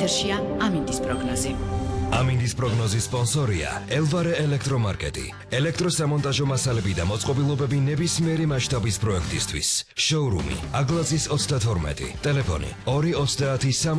ეთერშია ამინდის პროგნოზი. ამინდის პროგნოზის სპონსორია ელვარე ელექტრომარკეტი. ელექტროსამონტაჟო მასალები და მოწყობილობები ნებისმიერი მასშტაბის პროექტისთვის. შოურუმი აგლაზის 32. ტელეფონი 230